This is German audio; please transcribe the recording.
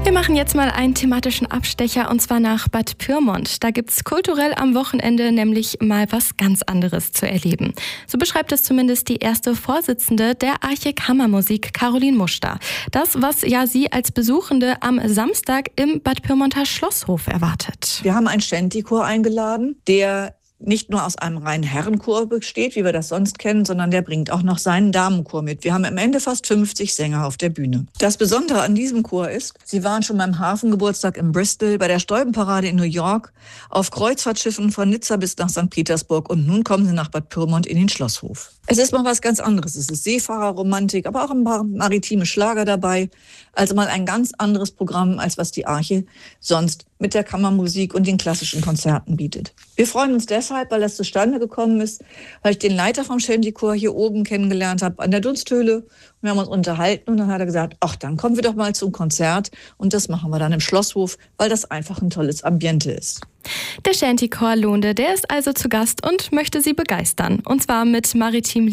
Wir machen jetzt mal einen thematischen Abstecher und zwar nach Bad Pyrmont. Da gibt's kulturell am Wochenende nämlich mal was ganz anderes zu erleben. So beschreibt es zumindest die erste Vorsitzende der Arche Kammermusik, Caroline Muster. Das, was ja sie als Besuchende am Samstag im Bad Pyrmonter Schlosshof erwartet. Wir haben einen Shanty-Chor eingeladen, der nicht nur aus einem reinen Herrenchor besteht, wie wir das sonst kennen, sondern der bringt auch noch seinen Damenchor mit. Wir haben am Ende fast 50 Sänger auf der Bühne. Das Besondere an diesem Chor ist, sie waren schon beim Hafengeburtstag in Bristol, bei der Stäubenparade in New York, auf Kreuzfahrtschiffen von Nizza bis nach St. Petersburg und nun kommen sie nach Bad Pyrmont in den Schlosshof. Es ist mal was ganz anderes. Es ist Seefahrerromantik, aber auch ein paar maritime Schlager dabei. Also mal ein ganz anderes Programm, als was die Arche sonst mit der Kammermusik und den klassischen Konzerten bietet. Wir freuen uns deshalb, weil das zustande gekommen ist, weil ich den Leiter vom Shanty-Chor hier oben kennengelernt habe an der Dunsthöhle. Wir haben uns unterhalten und dann hat er gesagt, ach, dann kommen wir doch mal zum Konzert und das machen wir dann im Schlosshof, weil das einfach ein tolles Ambiente ist. Der Shanty-Chor Lohnde, der ist also zu Gast und möchte Sie begeistern. Und zwar mit maritim